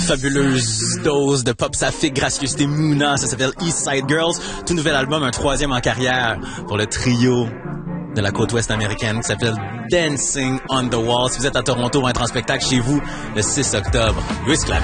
fabuleuse dose de pop saphique, gracieuseté Mouna. Ça s'appelle East Side Girls. Tout nouvel album, un 3e en carrière pour le trio de la côte ouest américaine qui s'appelle Dancing on the Wall. Si vous êtes à Toronto, on va être en spectacle chez vous le 6 octobre. Louis Clavel.